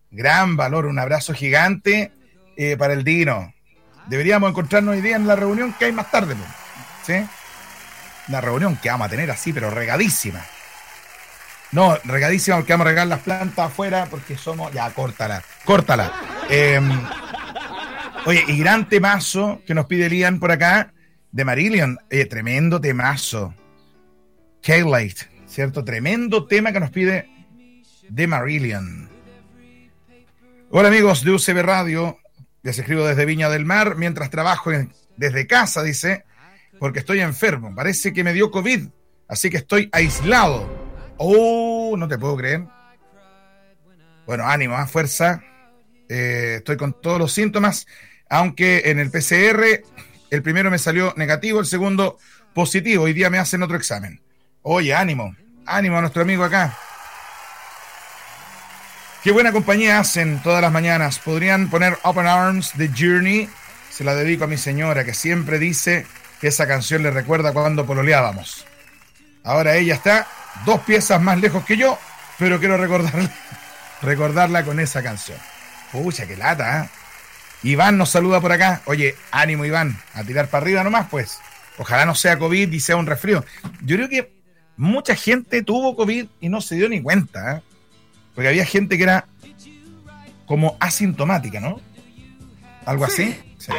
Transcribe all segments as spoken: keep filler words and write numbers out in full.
Gran valor, un abrazo gigante eh, para el Dino. Deberíamos encontrarnos hoy día en la reunión que hay más tarde, ¿sí? Una reunión que vamos a tener así, pero regadísima. No, regadísima porque vamos a regar las plantas afuera porque somos... Ya, córtala, córtala. Eh, oye, y gran temazo que nos pide Lian por acá, de Marillion. Eh, tremendo temazo. K-Late, ¿cierto? Tremendo tema que nos pide de Marillion. Hola amigos de U C B Radio. Les escribo desde Viña del Mar mientras trabajo en, desde casa, dice, porque estoy enfermo. Parece que me dio COVID, así que estoy aislado. Oh, no te puedo creer. Bueno, ánimo, ¿eh? Fuerza. Eh, estoy con todos los síntomas, aunque en el P C R el primero me salió negativo, el segundo positivo. Hoy día me hacen otro examen. Oye, ánimo, ánimo a nuestro amigo acá. Qué buena compañía hacen todas las mañanas. Podrían poner Open Arms de Journey. Se la dedico a mi señora, que siempre dice que esa canción le recuerda cuando pololeábamos. Ahora ella está dos piezas más lejos que yo, pero quiero recordarla, recordarla con esa canción. Pucha, qué lata, ¿eh? Iván nos saluda por acá. Oye, ánimo Iván, a tirar para arriba nomás, pues. Ojalá no sea COVID y sea un resfrío. Yo creo que mucha gente tuvo COVID y no se dio ni cuenta, ¿eh? Porque había gente que era como asintomática, ¿no? ¿Algo así? Sí.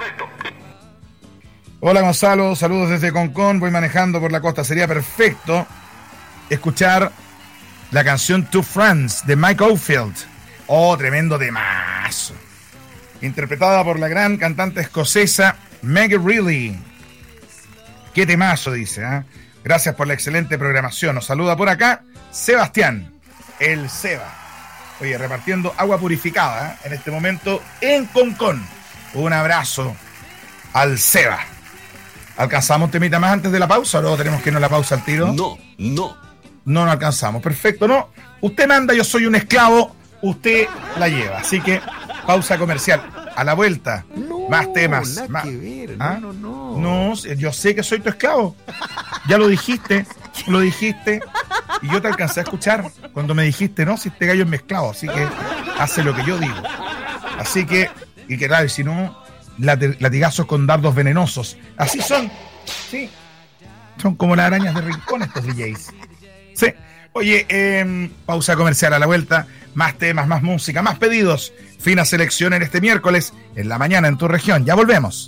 Hola Gonzalo, saludos desde Concón. Voy manejando por la costa. Sería perfecto escuchar la canción Two Friends de Mike Oldfield. Oh, tremendo temazo. Interpretada por la gran cantante escocesa Maggie Reilly. Qué temazo, dice, ¿eh? Gracias por la excelente programación. Nos saluda por acá Sebastián, el Seba. Oye, repartiendo agua purificada, ¿eh? En este momento en Concón. Un abrazo al Seba. ¿Alcanzamos temita más antes de la pausa o luego tenemos que irnos a la pausa al tiro? No, no. No, no alcanzamos. Perfecto, ¿no? Usted manda, yo soy un esclavo, usted la lleva. Así que, pausa comercial. A la vuelta, no, más temas. Nada más... que ver. ¿Ah? No, no, no. No, yo sé que soy tu esclavo. Ya lo dijiste, lo dijiste. Y yo te alcancé a escuchar cuando me dijiste, no, si este gallo es mi esclavo. Así que hace lo que yo digo. Así que, y que claro, y si no... latigazos con dardos venenosos. Así son. Sí. Son como las arañas de rincón estos D Js. Sí. Oye, eh, pausa comercial a la vuelta. Más temas, más música, más pedidos. Fina selección en este miércoles en la mañana en tu región. Ya volvemos.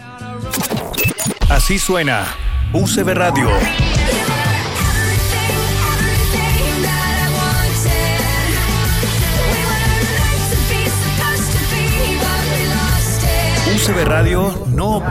Así suena U C B Radio. U C B Radio no